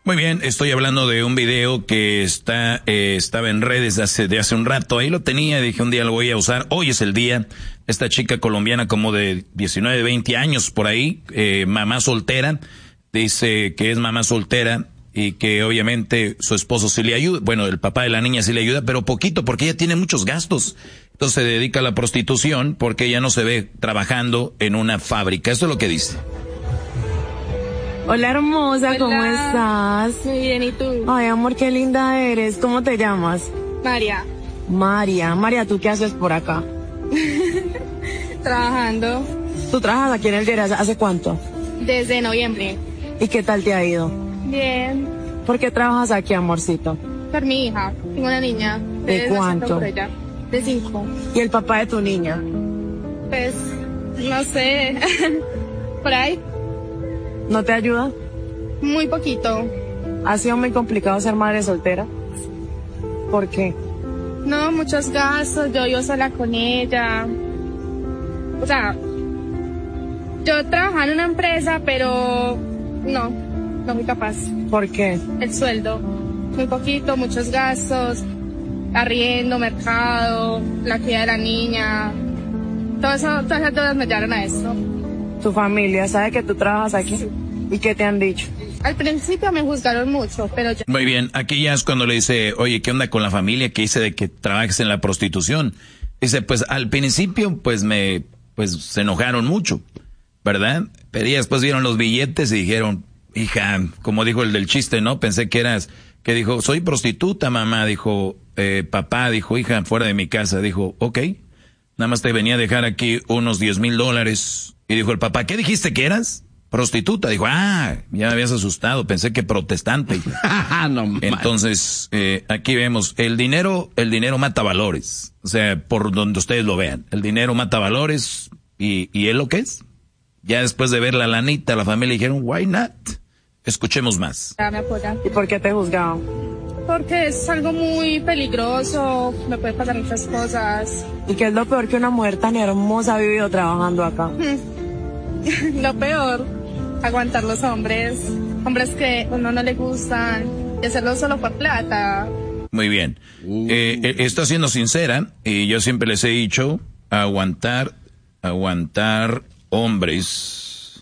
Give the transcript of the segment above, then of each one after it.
Muy bien, estoy hablando de un video que estaba en redes de hace un rato. Ahí lo tenía, dije un día lo voy a usar. Hoy es el día. Esta chica colombiana como de 19, 20 años por ahí, mamá soltera, dice que es mamá soltera y que obviamente su esposo sí le ayuda. Bueno, el papá de la niña sí le ayuda, pero poquito porque ella tiene muchos gastos. Entonces se dedica a la prostitución porque ella no se ve trabajando en una fábrica. Eso es lo que dice. Hola hermosa, Hola. ¿Cómo estás? Muy bien, ¿y tú? Ay, amor, qué linda eres. ¿Cómo te llamas? María, María, ¿tú qué haces por acá? trabajando ¿Tú trabajas aquí en el Geras hace cuánto? desde noviembre. ¿Y qué tal te ha ido? Bien, ¿Por qué trabajas aquí, amorcito? por mi hija. Tengo una niña. ¿De Entonces, cuánto? por ella. De 5. ¿Y el papá de tu niña? Pues, no sé. Por ahí, ¿No te ayuda? muy poquito. ¿Ha sido muy complicado ser madre soltera? ¿Por qué? No, muchos gastos. Yo vivo sola con ella. O sea, yo trabajaba en una empresa, pero no fui capaz. ¿Por qué? El sueldo, muy poquito, muchos gastos, arriendo, mercado, la crianza de la niña, todas esas deudas me llevaron a esto. ¿Tu familia sabe que tú trabajas aquí? Sí. ¿Y qué te han dicho? Al principio me juzgaron mucho, pero yo... Muy bien, aquí ya es cuando le dice, oye, ¿qué onda con la familia que dice de que trabajes en la prostitución? Dice, pues al principio pues se enojaron mucho, ¿verdad? Pero ya después vieron los billetes y dijeron, hija, como dijo el del chiste, ¿no? Pensé que dijo, soy prostituta, mamá, dijo, papá, dijo, hija, fuera de mi casa, dijo, ok, nada más te venía a dejar aquí unos $10,000. Y dijo el papá, ¿qué dijiste que eras? Prostituta. Dijo, ya me habías asustado, pensé que protestante. No, entonces, aquí vemos, el dinero mata valores. O sea, por donde ustedes lo vean, el dinero mata valores y es lo que es. Ya después de ver la lanita, la familia dijeron, why not? Escuchemos más. Ya me apoyan. ¿Y por qué te juzgaban? Porque es algo muy peligroso, me pueden pasar muchas cosas. ¿Y qué es lo peor que una mujer tan hermosa ha vivido trabajando acá? Lo peor, aguantar los hombres que a uno no le gustan, y hacerlo solo por plata. Muy bien. Está siendo sincera y yo siempre les he dicho, aguantar hombres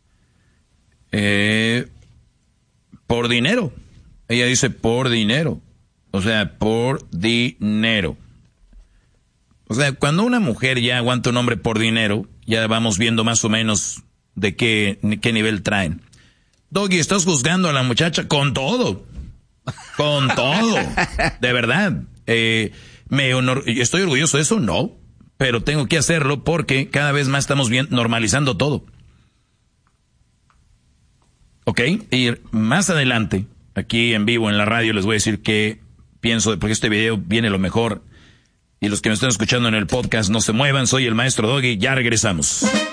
por dinero. Ella dice por dinero. O sea, por dinero. O sea, cuando una mujer ya aguanta un hombre por dinero, ya vamos viendo más o menos de qué nivel traen. Doggy, estás juzgando a la muchacha con todo. Con todo. De verdad. ¿Estoy orgulloso de eso? No. Pero tengo que hacerlo porque cada vez más estamos normalizando todo. ¿Ok? Y más adelante, aquí en vivo en la radio, les voy a decir qué pienso, porque este video viene lo mejor. Y los que me están escuchando en el podcast, no se muevan. Soy el maestro Doggy. Ya regresamos.